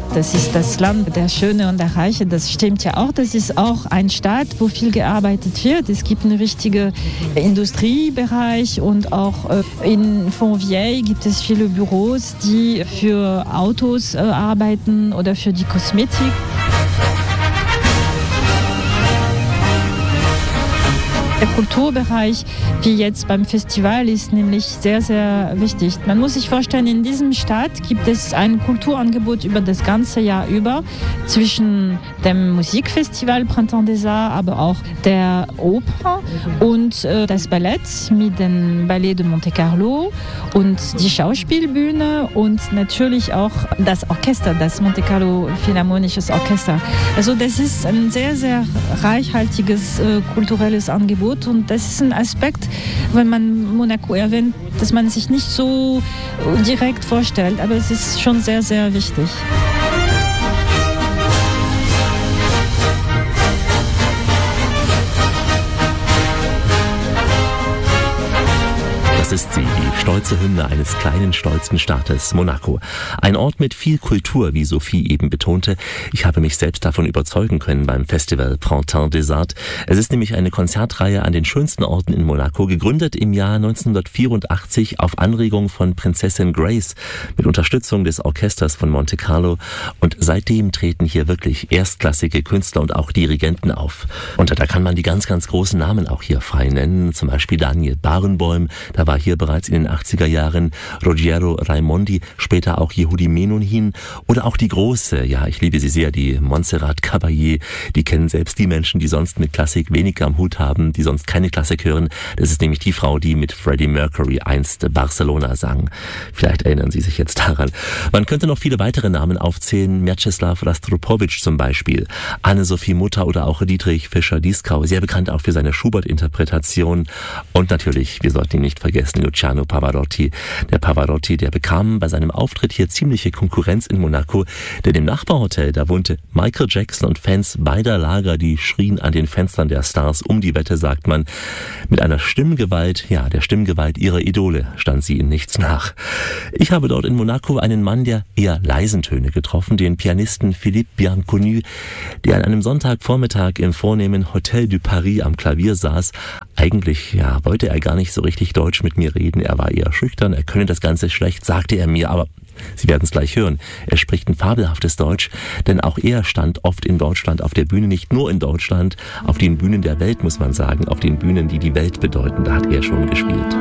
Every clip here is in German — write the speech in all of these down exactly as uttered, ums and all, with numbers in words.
das ist das Land der Schöne und der Reiche, das stimmt ja auch. Das ist auch ein Staat, wo viel gearbeitet wird. Es gibt einen richtigen Industriebereich und auch in Fontvieille gibt es viele Büros, die für Autos arbeiten oder für die Kosmetik. Der Kulturbereich, wie jetzt beim Festival, ist nämlich sehr, sehr wichtig. Man muss sich vorstellen, in diesem Stadt gibt es ein Kulturangebot über das ganze Jahr über, zwischen dem Musikfestival Printemps des Arts, aber auch der Oper und äh, das Ballett mit dem Ballet de Monte Carlo und die Schauspielbühne und natürlich auch das Orchester, das Monte Carlo Philharmonisches Orchester. Also das ist ein sehr, sehr reichhaltiges äh, kulturelles Angebot. Und das ist ein Aspekt, wenn man Monaco erwähnt, dass man sich nicht so direkt vorstellt, aber es ist schon sehr, sehr wichtig. Das ist sie, die stolze Hymne eines kleinen, stolzen Staates, Monaco. Ein Ort mit viel Kultur, wie Sophie eben betonte. Ich habe mich selbst davon überzeugen können beim Festival Printemps des Arts. Es ist nämlich eine Konzertreihe an den schönsten Orten in Monaco, gegründet im Jahr neunzehnhundertvierundachtzig auf Anregung von Prinzessin Grace mit Unterstützung des Orchesters von Monte Carlo. Und seitdem treten hier wirklich erstklassige Künstler und auch Dirigenten auf. Und da kann man die ganz, ganz großen Namen auch hier frei nennen. Zum Beispiel Daniel Barenboim, da war hier bereits in den achtziger Jahren Ruggiero Raimondi, später auch Yehudi Menuhin oder auch die große, ja, ich liebe sie sehr, die Montserrat Caballé. Die kennen selbst die Menschen, die sonst mit Klassik weniger am Hut haben, die sonst keine Klassik hören. Das ist nämlich die Frau, die mit Freddie Mercury einst Barcelona sang. Vielleicht erinnern Sie sich jetzt daran. Man könnte noch viele weitere Namen aufzählen. Mieczyslaw Rostropowitsch zum Beispiel, Anne-Sophie Mutter oder auch Dietrich Fischer-Dieskau, sehr bekannt auch für seine Schubert-Interpretation. Und natürlich, wir sollten ihn nicht vergessen, Luciano Pavarotti. Der Pavarotti, der bekam bei seinem Auftritt hier ziemliche Konkurrenz in Monaco, denn im Nachbarhotel, da wohnte Michael Jackson und Fans beider Lager, die schrien an den Fenstern der Stars um die Wette, sagt man. Mit einer Stimmgewalt, ja, der Stimmgewalt ihrer Idole stand sie in nichts nach. Ich habe dort in Monaco einen Mann der eher leisen Töne getroffen, den Pianisten Philippe Bianconnu, der an einem Sonntagvormittag im vornehmen Hotel du Paris am Klavier saß. Eigentlich, ja, wollte er gar nicht so richtig Deutsch mit mir reden. Er war eher schüchtern, er könne das Ganze schlecht, sagte er mir, aber Sie werden es gleich hören. Er spricht ein fabelhaftes Deutsch, denn auch er stand oft in Deutschland auf der Bühne, nicht nur in Deutschland, auf den Bühnen der Welt, muss man sagen, auf den Bühnen, die die Welt bedeuten, da hat er schon gespielt.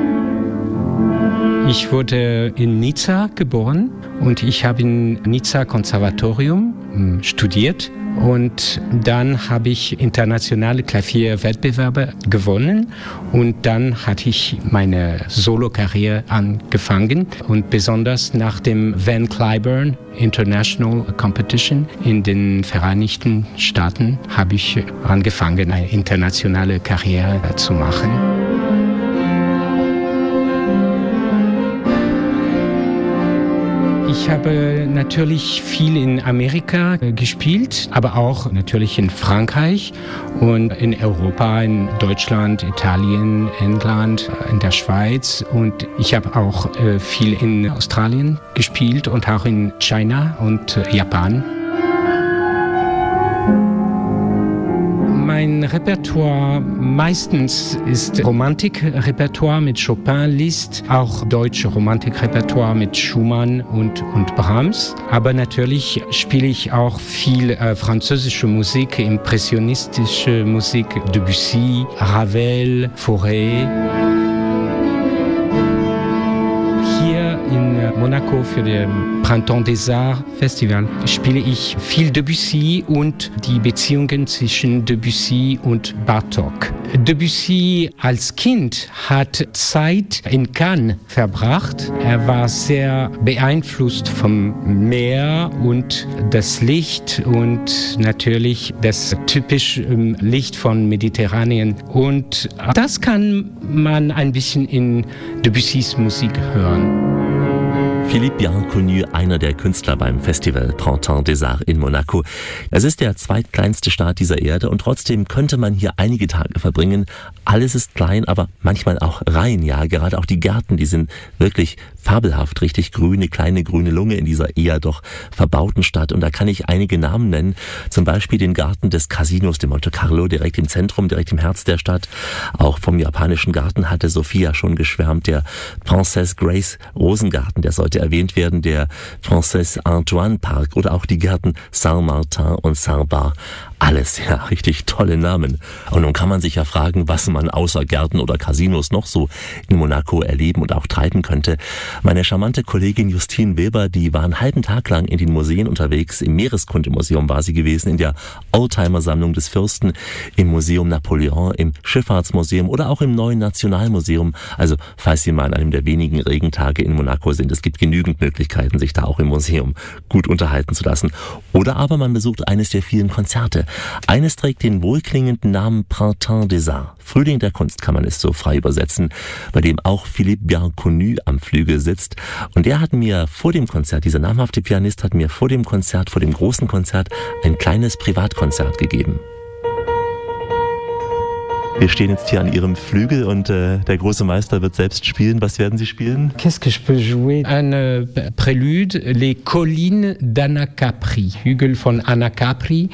Ich wurde in Nizza geboren und ich habe in Nizza Konservatorium studiert. Und dann habe ich internationale Klavierwettbewerbe gewonnen und dann hatte ich meine Solo-Karriere angefangen und besonders nach dem Van Cliburn International Competition in den Vereinigten Staaten habe ich angefangen, eine internationale Karriere zu machen. Ich habe natürlich viel in Amerika gespielt, aber auch natürlich in Frankreich und in Europa, in Deutschland, Italien, England, in der Schweiz. Und ich habe auch viel in Australien gespielt und auch in China und Japan. Mein Repertoire meistens ist Romantikrepertoire mit Chopin, Liszt, auch deutsche Romantikrepertoire mit Schumann und, und Brahms. Aber natürlich spiele ich auch viel äh, französische Musik, impressionistische Musik, Debussy, Ravel, Fauré. Hier in Monaco für das Printemps des Arts Festival spiele ich viel Debussy und die Beziehungen zwischen Debussy und Bartók. Debussy als Kind hat Zeit in Cannes verbracht. Er war sehr beeinflusst vom Meer und das Licht und natürlich das typische Licht von Mediterranien. Und das kann man ein bisschen in Debussys Musik hören. Philippe Bianconnu, einer der Künstler beim Festival Printemps des Arts in Monaco. Es ist der zweitkleinste Staat dieser Erde und trotzdem könnte man hier einige Tage verbringen. Alles ist klein, aber manchmal auch rein. Ja, gerade auch die Gärten, die sind wirklich fabelhaft, richtig grüne, kleine grüne Lunge in dieser eher doch verbauten Stadt. Und da kann ich einige Namen nennen, zum Beispiel den Garten des Casinos de Monte Carlo, direkt im Zentrum, direkt im Herz der Stadt. Auch vom japanischen Garten hatte Sophia schon geschwärmt, der Princess Grace Rosengarten, der sollte erwähnt werden, der Princess Antoine Park oder auch die Gärten Saint-Martin und Saint-Bar. Alles, ja, richtig tolle Namen. Und nun kann man sich ja fragen, was man außer Gärten oder Casinos noch so in Monaco erleben und auch treiben könnte. Meine charmante Kollegin Justine Weber, die war einen halben Tag lang in den Museen unterwegs. Im Meereskundemuseum war sie gewesen, in der Oldtimer-Sammlung des Fürsten, im Museum Napoleon, im Schifffahrtsmuseum oder auch im neuen Nationalmuseum. Also, falls Sie mal an einem der wenigen Regentage in Monaco sind, es gibt genügend Möglichkeiten, sich da auch im Museum gut unterhalten zu lassen. Oder aber man besucht eines der vielen Konzerte. Eines trägt den wohlklingenden Namen Printemps des Arts. Frühling der Kunst kann man es so frei übersetzen, bei dem auch Philippe Bianconnu am Flügel sitzt. Und der hat mir vor dem Konzert, dieser namhafte Pianist hat mir vor dem Konzert, vor dem großen Konzert, ein kleines Privatkonzert gegeben. Wir stehen jetzt hier an Ihrem Flügel und äh, der große Meister wird selbst spielen. Was werden Sie spielen? Qu'est-ce que je peux jouer? Un euh, prélude, les collines d'Anacapri, Hügel von Anacapri.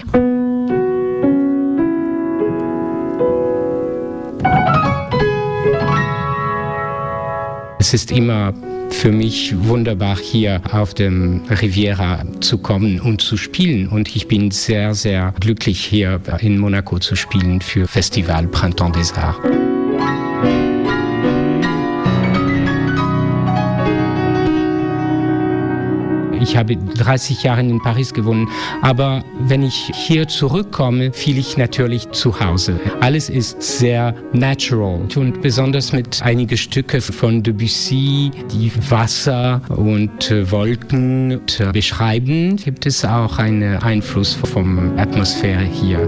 Es ist immer für mich wunderbar, hier auf dem Riviera zu kommen und zu spielen. Und ich bin sehr, sehr glücklich, hier in Monaco zu spielen für Festival Printemps des Arts. Ich habe dreißig Jahre in Paris gewohnt, aber wenn ich hier zurückkomme, fühle ich natürlich zu Hause. Alles ist sehr natural und besonders mit einigen Stücken von Debussy, die Wasser und Wolken beschreiben, gibt es auch einen Einfluss vom Atmosphäre hier.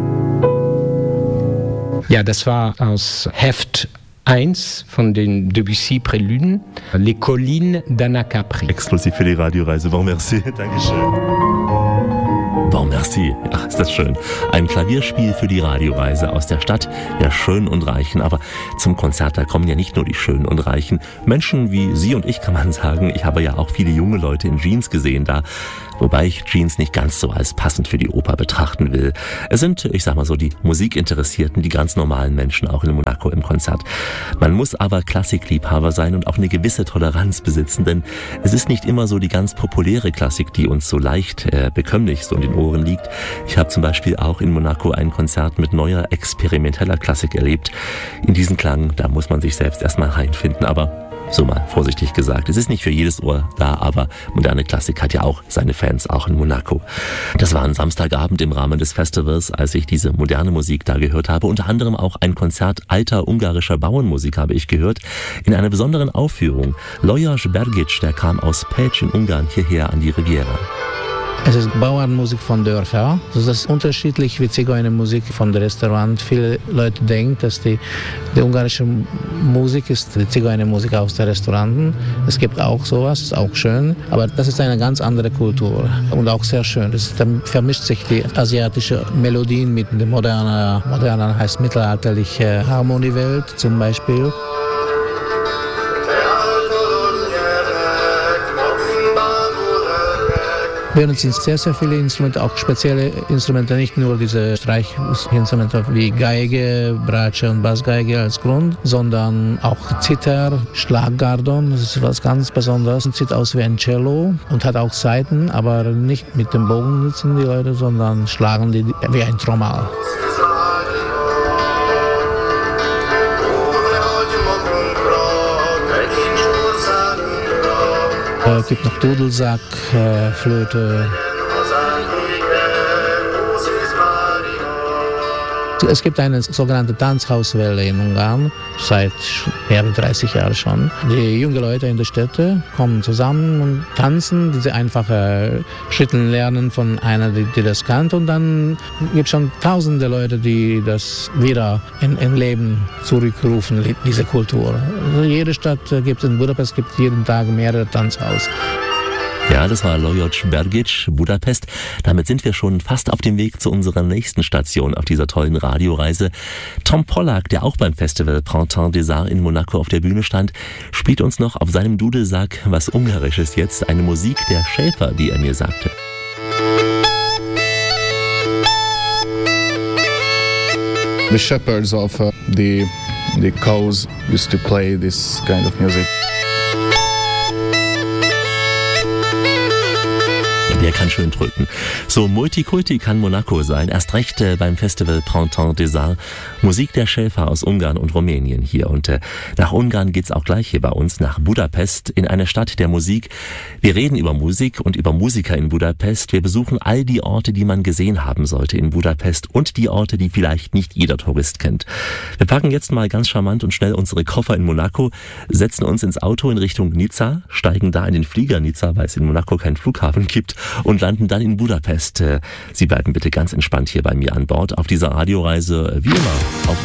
Ja, das war aus Heft eins von den Debussy-Präluden, Les Collines d'Anacapri. Exklusiv für die Radioreise. Bon merci. Dankeschön. Bon merci. Ach, ist das schön. Ein Klavierspiel für die Radioreise aus der Stadt der Schönen und Reichen. Aber zum Konzert, da kommen ja nicht nur die Schönen und Reichen. Menschen wie Sie und ich, kann man sagen. Ich habe ja auch viele junge Leute in Jeans gesehen da. Wobei ich Jeans nicht ganz so als passend für die Oper betrachten will. Es sind, ich sag mal so, die Musikinteressierten, die ganz normalen Menschen auch in Monaco im Konzert. Man muss aber Klassikliebhaber sein und auch eine gewisse Toleranz besitzen, denn es ist nicht immer so die ganz populäre Klassik, die uns so leicht äh, bekömmlich so in den Ohren liegt. Ich habe zum Beispiel auch in Monaco ein Konzert mit neuer experimenteller Klassik erlebt. In diesen Klang, da muss man sich selbst erstmal reinfinden, aber so mal vorsichtig gesagt. Es ist nicht für jedes Ohr da, aber moderne Klassik hat ja auch seine Fans, auch in Monaco. Das war ein Samstagabend im Rahmen des Festivals, als ich diese moderne Musik da gehört habe. Unter anderem auch ein Konzert alter ungarischer Bauernmusik habe ich gehört, in einer besonderen Aufführung. Lajos Bergic, der kam aus Pécs in Ungarn hierher an die Riviera. Es ist Bauernmusik von Dörfern. Das ist unterschiedlich wie Zigeunermusik von Restaurant. Viele Leute denken, dass die, die ungarische Musik ist die Zigeunermusik aus den Restauranten. Es gibt auch sowas, ist auch schön. Aber das ist eine ganz andere Kultur und auch sehr schön. Das, dann vermischt sich die asiatische Melodien mit der modernen, modernen heißt mittelalterliche Harmoniewelt zum Beispiel. Bei uns sind sehr, sehr viele Instrumente, auch spezielle Instrumente, nicht nur diese Streichinstrumente wie Geige, Bratsche und Bassgeige als Grund, sondern auch Zither, Schlaggardon, das ist was ganz Besonderes. Es sieht aus wie ein Cello und hat auch Saiten, aber nicht mit dem Bogen nutzen die Leute, sondern schlagen die wie ein Trommel. Es gibt noch Dudelsack, äh, Flöte. Es gibt eine sogenannte Tanzhauswelle in Ungarn, seit mehr als dreißig Jahren schon. Die jungen Leute in der Städte kommen zusammen und tanzen, diese einfachen Schritte lernen von einer, die, die das kann. Und dann gibt es schon tausende Leute, die das wieder in, in Leben zurückrufen, diese Kultur. Also jede Stadt gibt es, in Budapest gibt es jeden Tag mehrere Tanzhaus. Ja, das war Lajos Bergic, Budapest. Damit sind wir schon fast auf dem Weg zu unserer nächsten Station auf dieser tollen Radioreise. Tom Pollack, der auch beim Festival Printemps des Arts in Monaco auf der Bühne stand, spielt uns noch auf seinem Dudelsack was Ungarisches jetzt, eine Musik der Schäfer, die er mir sagte. The shepherds of uh, the, the cows used to play this kind of music. Der kann schön tröten. So Multikulti kann Monaco sein, erst recht äh, beim Festival Printemps des Arts. Musik der Schäfer aus Ungarn und Rumänien hier. Und äh, nach Ungarn geht's auch gleich hier bei uns, nach Budapest, in eine Stadt der Musik. Wir reden über Musik und über Musiker in Budapest. Wir besuchen all die Orte, die man gesehen haben sollte in Budapest und die Orte, die vielleicht nicht jeder Tourist kennt. Wir packen jetzt mal ganz charmant und schnell unsere Koffer in Monaco, setzen uns ins Auto in Richtung Nizza, steigen da in den Flieger Nizza, weil es in Monaco keinen Flughafen gibt, und landen dann in Budapest. Sie bleiben bitte ganz entspannt hier bei mir an Bord auf dieser Radioreise, wie immer, auf